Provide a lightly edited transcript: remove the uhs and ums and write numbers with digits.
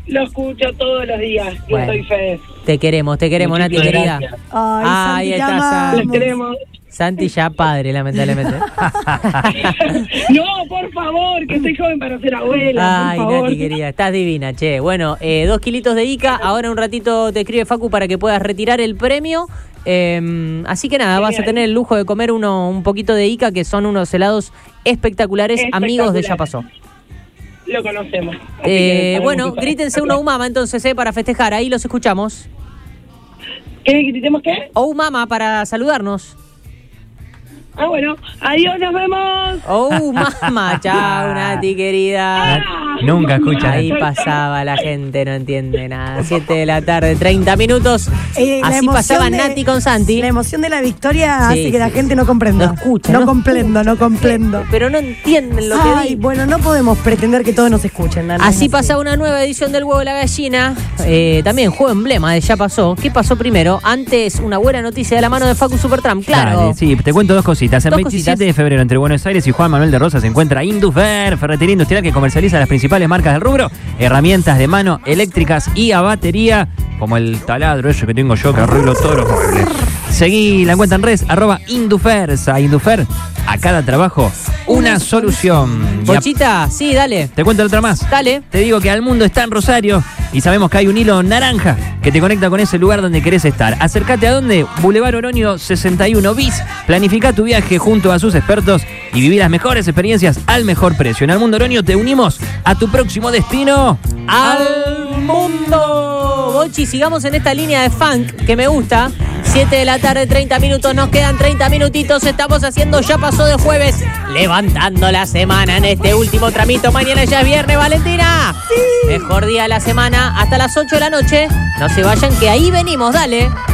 Lo escucho todos los días. Yo Bueno. soy Fede. Te queremos, Nati, querida. Gracias. Ahí Santi, te está, amamos. Los queremos. Santi ya padre, lamentablemente. No, por favor, que soy joven para ser abuela. Ay, por favor. Nati, querida, estás divina, che. Bueno, 2 kilitos de Ica. Ahora un ratito te escribe Facu para que puedas retirar el premio. Así que nada, vas a tener el lujo de comer un poquito de Ica, que son unos helados espectaculares, amigos de Ya Pasó. Lo conocemos. Así que sabemos Bueno, que grítense una Umama entonces, para festejar. Ahí los escuchamos. ¿Qué gritemos qué? Umama para saludarnos. Ah, bueno. Adiós, nos vemos. Umama, chao, Nati, querida. Nunca escucha. Ahí pasaba la gente, no entiende nada. 7 de la tarde, 30 minutos. La Así emoción pasaba de- Nati con Santi. La emoción de la victoria Sí, hace que la sí. gente no comprenda. No escucha, No no comprendo. Pero no entienden lo que Ay, di. bueno, no podemos pretender que todos nos escuchen. Nana, Así es pasaba una nueva edición del Huevo de la Gallina. También juego emblema de Ya Pasó. ¿Qué pasó primero? Antes, una buena noticia de la mano de Facu Supertramp. Claro. Dale, sí, te cuento 2 cositas. El Dos 27 cositas. de febrero entre Buenos Aires y Juan Manuel de Rosas se encuentra Indufer, ferretería industrial que comercializa las principales marcas del rubro, herramientas de mano eléctricas y a batería, como el taladro ese que tengo yo que arreglo todos los muebles. Seguí la cuenta en redes, @Indufer. A Indufer, a cada trabajo, una solución. Y Pochita, sí, dale. te cuento otra más. Dale. Te digo que al mundo está en Rosario y sabemos que hay un hilo naranja que te conecta con ese lugar donde querés estar. Acércate a dónde? Boulevard Oroño 61 bis. Planifica tu viaje junto a sus expertos y viví las mejores experiencias al mejor precio. En Al Mundo Oroño te unimos a tu próximo destino. ¡Al mundo! Bochi, sigamos en esta línea de funk que me gusta. 7 de la tarde, 30 minutos, nos quedan 30 minutitos, estamos haciendo Ya Pasó de jueves, levantando la semana en este último tramito. Mañana ya es viernes, Valentina. Sí. Mejor día de la semana, hasta las 8 de la noche. No se vayan, que ahí venimos, dale.